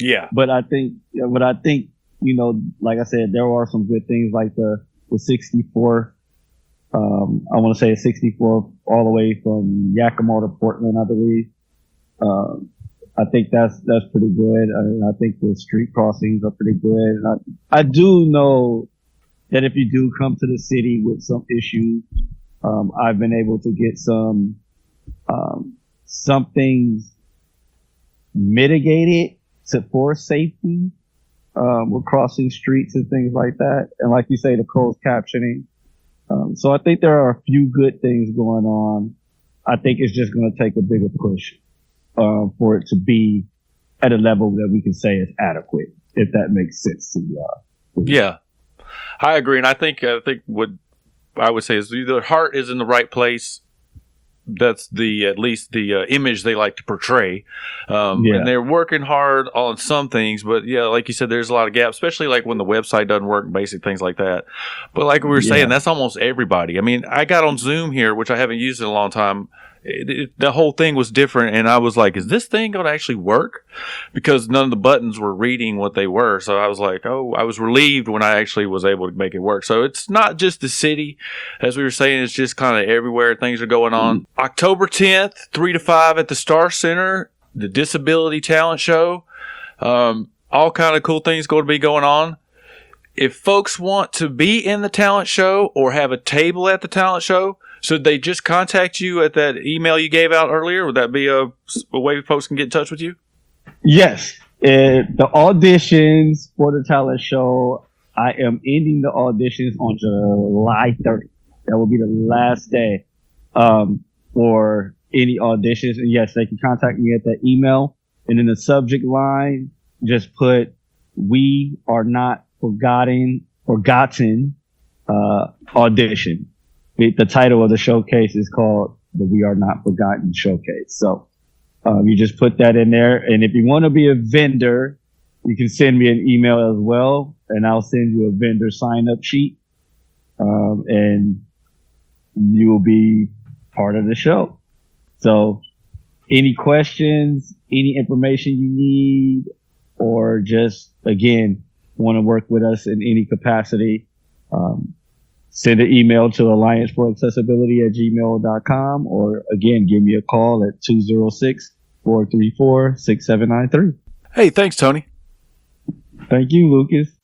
Yeah. But I think, like I said, there are some good things like the 64. I want to say a 64 all the way from Yakima to Portland, I believe. Um, I think that's pretty good. I think the street crossings are pretty good. And I do know that if you do come to the city with some issues, I've been able to get some things mitigated for safety with crossing streets and things like that. And like you say, the closed captioning. So I think there are a few good things going on. I think it's just going to take a bigger push for it to be at a level that we can say is adequate, if that makes sense to you. Yeah. I agree. And I think what I would say is the heart is in the right place. That's at least the image they like to portray. And they're working hard on some things, but yeah, like you said, there's a lot of gaps, especially like when the website doesn't work, basic things like that. But like we were saying, that's almost everybody. I mean, I got on Zoom here, which I haven't used in a long time. The whole thing was different, and I was like, is this thing going to actually work? Because none of the buttons were reading what they were. So I was like, I was relieved when I actually was able to make it work. So it's not just the city. As we were saying, it's just kind of everywhere things are going on. October 10th, 3 to 5 at the Star Center, the Disability Talent Show. All kind of cool things going to be going on. If folks want to be in the talent show or have a table at the talent show, should they just contact you at that email you gave out earlier? Would that be a way folks can get in touch with you? Yes. The auditions for the talent show, I am ending the auditions on July 30th. That will be the last day for any auditions. And yes, they can contact me at that email. And in the subject line, just put, "We are not forgotten audition." The title of the showcase is called the We Are Not Forgotten Showcase. So you just put that in there. And if you want to be a vendor, you can send me an email as well, and I'll send you a vendor sign-up sheet. And you will be part of the show. So any questions, any information you need, or just, again, want to work with us in any capacity, send an email to allianceforaccessibility@gmail.com, or again, give me a call at 206-434-6793. Hey, thanks, Tony. Thank you, Lucas.